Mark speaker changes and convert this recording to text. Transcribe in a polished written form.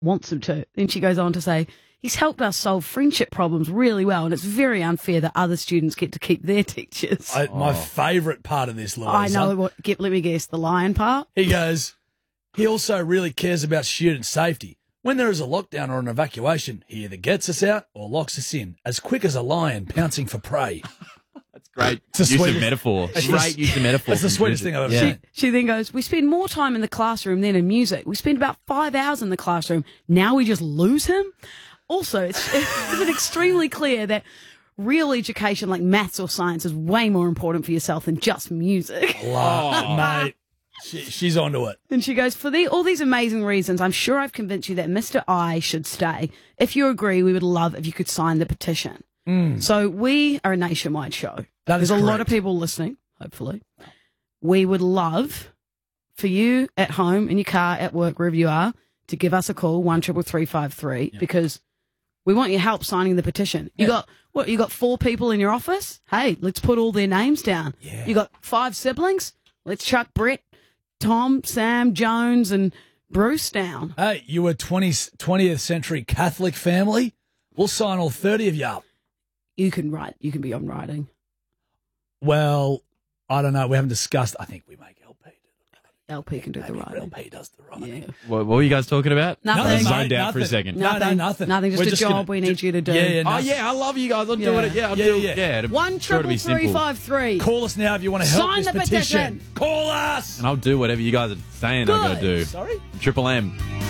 Speaker 1: wants him to. Then she goes on to say, he's helped us solve friendship problems really well, and it's very unfair that other students get to keep their teachers.
Speaker 2: My favourite part of this, Louisa.
Speaker 1: I know what. Let me guess, the lion part.
Speaker 2: He goes, he also really cares about student safety. When there is a lockdown or an evacuation, he either gets us out or locks us in, as quick as a lion pouncing for prey.
Speaker 3: That's great.
Speaker 2: It's the
Speaker 3: Use of
Speaker 2: sweetest-
Speaker 3: metaphor.
Speaker 2: It's
Speaker 3: Great use of metaphor.
Speaker 2: That's the sweetest thing I've ever seen.
Speaker 1: She then goes, we spend more time in the classroom than in music. We spend about 5 hours in the classroom. Now we just lose him? Also, it's extremely clear that real education like maths or science is way more important for yourself than just music.
Speaker 2: Mate, she's onto it.
Speaker 1: And she goes, for all these amazing reasons, I'm sure I've convinced you that Mr. I should stay. If you agree, we would love if you could sign the petition. So we are a nationwide show.
Speaker 2: That is
Speaker 1: There's a lot
Speaker 2: correct.
Speaker 1: of people listening, hopefully. We would love for you at home, in your car, at work, wherever you are, to give us a call, 13353, because we want your help signing the petition. You got 4 people in your office? Hey, let's put all their names down.
Speaker 2: Yeah.
Speaker 1: You got 5 siblings? Let's chuck Brett, Tom, Sam, Jones, and Bruce down.
Speaker 2: Hey, you a 20th century Catholic family? We'll sign all 30 of you up.
Speaker 1: You can write. You can be on writing.
Speaker 2: Well, I don't know. We haven't discussed. I think we make LP do the
Speaker 1: LP can do the writing.
Speaker 2: LP does the writing.
Speaker 1: Yeah.
Speaker 3: What were you guys talking about?
Speaker 1: Nothing.
Speaker 3: I
Speaker 1: Mate,
Speaker 3: zoned out for a
Speaker 2: nothing.
Speaker 3: second.
Speaker 2: No, nothing.
Speaker 1: Nothing.
Speaker 2: We're
Speaker 1: Just a
Speaker 2: gonna-
Speaker 1: job we need you to do.
Speaker 2: Yeah,
Speaker 3: Oh, yeah, I love you guys. I'm doing it. Yeah, I'll do it. Yeah.
Speaker 1: One
Speaker 3: sure it'll be simple.
Speaker 1: 33353.
Speaker 2: Call us now if you want to help
Speaker 1: Sign
Speaker 2: this
Speaker 1: the petition.
Speaker 2: Call us.
Speaker 3: And I'll do whatever you guys are saying I've got to do.
Speaker 2: Sorry?
Speaker 3: Triple M.